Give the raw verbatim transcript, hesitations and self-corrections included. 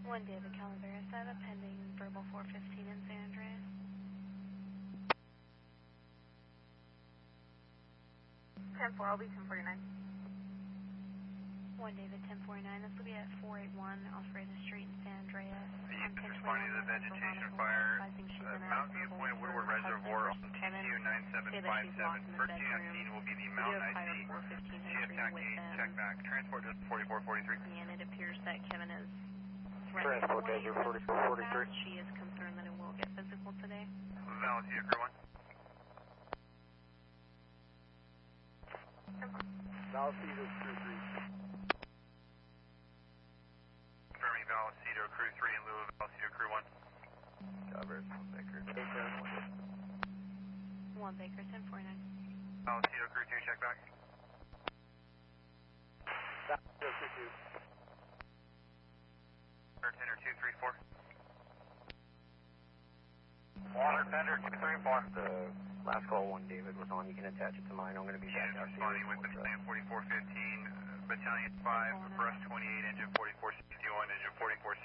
One David Calaveras, I have a pending verbal four fifteen in San Andreas. ten four, I'll be ten forty-nine. One David ten forty-nine, this will be at four eighty-one Alfredo Street in San Andreas. I'm responding to the vegetation fire. Uh, Mountain View Point Woodward Reservoir on T Q nine seven five seven. First unit I've seen will be the Mountain I C. She attacked me, check back. Transport to forty-four forty-three. And it appears that Kevin is Transport to forty-four forty-three. She is concerned that it will get physical today. Vallecito Crew one. Vallecito Crew three. Confirming Vallecito Crew three in lieu of Vallecito Crew one. Calaveras, Baker. One Baker, ten forty-nine. Vallecito Crew two, check back. Vallecito Crew two. Bartender two three four. Bartender two three four. The last call one David was on. You can attach it to mine. I'm going to be back out here. Responding with battalion forty-four fifteen, battalion five, brush twenty-eight, engine forty-four sixty-one, engine forty-four